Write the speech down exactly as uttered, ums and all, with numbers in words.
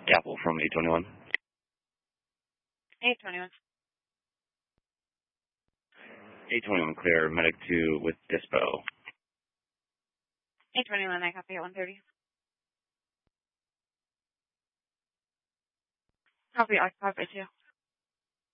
Apple from eight twenty-one. eight twenty-one. eight twenty-one, clear. Medic two with Dispo. eight twenty-one, I copy at one thirty. Copy, I copy two.